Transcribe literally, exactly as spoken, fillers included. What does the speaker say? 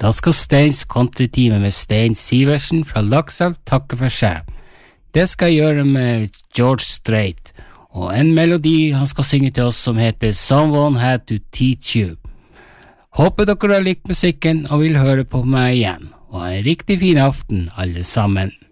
Da skal Steins kontretime med Stein Siversen fra Lakselv takke for seg. Det skal jeg gjøre med George Strait, og en melodi han skal synge til oss som heter Someone Had to Teach You. Håper dere har likt musikken og vil høre på meg igjen, og ha en riktig fin aften alle sammen.